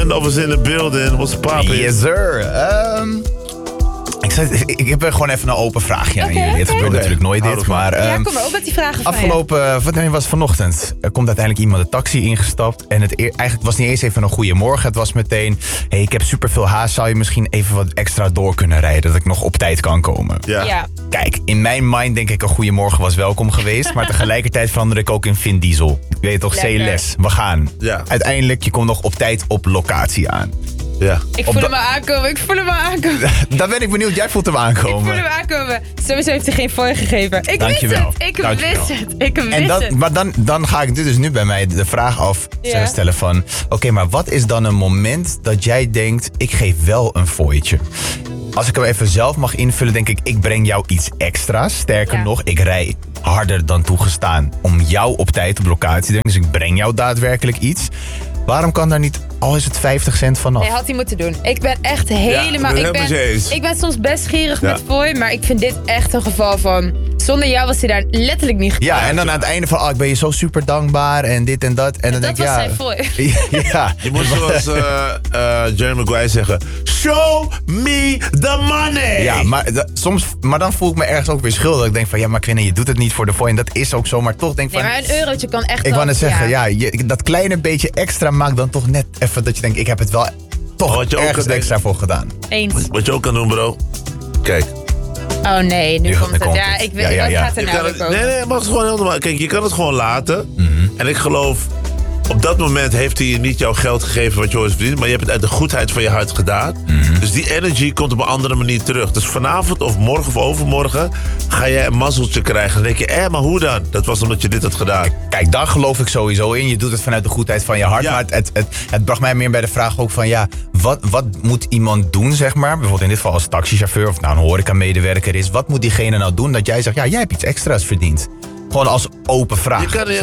Standoffers in the building. What's poppin'? Yes, sir. Ik heb gewoon even een open vraagje aan jullie. Het gebeurt natuurlijk nooit dit, maar... ja, kom maar op met die vragen van afgelopen, wat was vanochtend? Er komt uiteindelijk iemand de taxi ingestapt. En eigenlijk was niet eens even een goede morgen. Het was meteen, hey, ik heb superveel haast. Zou je misschien even wat extra door kunnen rijden? Dat ik nog op tijd kan komen. Ja. Kijk, in mijn mind denk ik een goede morgen was welkom geweest. Maar tegelijkertijd verander ik ook in Vin Diesel. Ik weet toch, C-les. We gaan. Ja. Uiteindelijk, je komt nog op tijd op locatie aan. Ja. Ik voel hem aankomen. Daar ben ik benieuwd. Jij voelt hem aankomen. Ik voel hem aankomen. Sowieso heeft hij geen fooi gegeven. Ik wist het. Maar dan ga ik dus nu bij mij de vraag stellen van... Oké, maar wat is dan een moment dat jij denkt... ik geef wel een fooitje? Als ik hem even zelf mag invullen, denk ik breng jou iets extra's. Sterker nog, ik rij harder dan toegestaan... om jou op tijd op locatie te brengen. Dus ik breng jou daadwerkelijk iets... Waarom kan daar niet, al is het 50 cent vanaf? Nee, had hij moeten doen. Ik ben echt helemaal... Ik ben soms best gierig met fooi, maar ik vind dit echt een geval van... Zonder jou was hij daar letterlijk niet gekomen. Ja, en dan aan het einde van, ik ben je zo super dankbaar en dit en dat. En dan denk ik, dat was zijn fooi. Ja. Je moet zoals Jerry Maguire zeggen... Show me the money! Ja, maar dan voel ik me ergens ook weer schuldig. Ik denk van, ja, maar Quinne, je doet het niet voor de fooi. En dat is ook zo, maar toch denk ik van... Nee, maar een eurotje kan echt... Ik wou net zeggen, dat kleine beetje extra maakt dan toch net even dat je denkt... ik heb het wel toch ergens extra voor gedaan. Eens. Wat je ook kan doen, bro. Kijk. Oh nee, nu komt het. Ja, ik weet wat gaat er nou ook over. Nee, maar het is gewoon heel normaal. Kijk, je kan het gewoon laten. En ik geloof... Op dat moment heeft hij je niet jouw geld gegeven wat je ooit verdient. Maar je hebt het uit de goedheid van je hart gedaan. Dus die energy komt op een andere manier terug. Dus vanavond of morgen of overmorgen ga jij een mazzeltje krijgen. Dan denk je, maar hoe dan? Dat was omdat je dit had gedaan. Kijk, daar geloof ik sowieso in. Je doet het vanuit de goedheid van je hart. Ja. Maar het bracht mij meer bij de vraag ook van... Wat moet iemand doen, zeg maar? Bijvoorbeeld in dit geval als taxichauffeur of een horeca-medewerker is. Wat moet diegene nou doen dat jij zegt... jij hebt iets extra's verdiend? Gewoon als open vraag.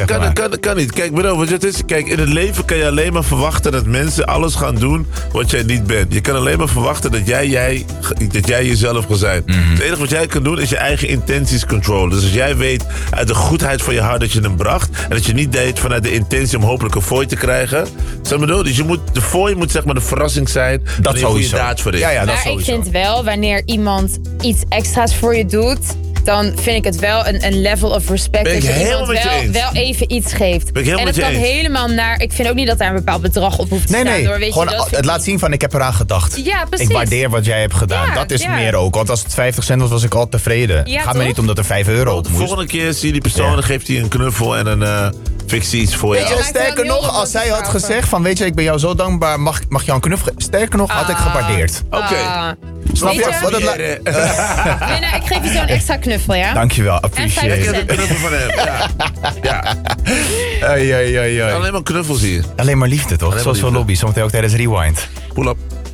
Je kan niet. Kijk, wat het is, kijk, in het leven kan je alleen maar verwachten dat mensen alles gaan doen wat jij niet bent. Je kan alleen maar verwachten dat jij jezelf kan zijn. Het enige wat jij kan doen is je eigen intenties controleren. Dus als jij weet uit de goedheid van je hart dat je hem bracht en dat je niet deed vanuit de intentie om hopelijk een fooi te krijgen. Dus de fooi moet zeg maar de verrassing zijn. Dat sowieso. Je daad voor is. Ja, maar ik vind wel, wanneer iemand iets extra's voor je doet... dan vind ik het wel een level of respect dat je iemand wel even iets geeft. En het kan helemaal naar... Ik vind ook niet dat daar een bepaald bedrag op hoeft te staan. Door, weet gewoon je, het laat zien van ik heb eraan gedacht. Ja, precies. Ik waardeer wat jij hebt gedaan. Dat is meer ook. Want als het 50 cent was ik al tevreden. Ja, gaat me niet omdat er 5 euro op moest. De volgende keer zie je die persoon en dan geeft hij een knuffel en een fictie iets voor je. Sterker nog, als zij had gezegd van weet je, ik ben jou zo dankbaar, mag jou een knuffel... Sterker nog, had ik gewaardeerd. Oké. Snap je? Ik geef je zo'n extra knuffel, ja? Dankjewel, appreciate it. Ik heb een knuffel van hem. Ja. Ai. Alleen maar knuffels hier. Alleen maar liefde, toch? Zoals van Lobby, zometeen ook tijdens Rewind. Pull up.